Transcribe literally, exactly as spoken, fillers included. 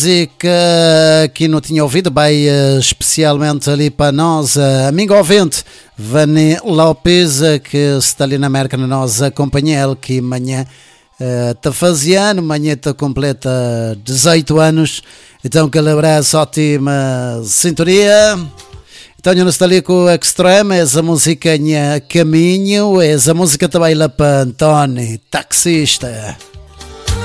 música que não tinha ouvido bem, especialmente ali para nós, amigo ouvinte, Vani Lopes, que está ali na América, na nossa companhia, ele que amanhã está fazendo, amanhã está completa dezoito anos, então aquele abraço, ótima sintonia. Então eu estou ali com o Extreme, essa música Caminho, essa música também lá para António, taxista.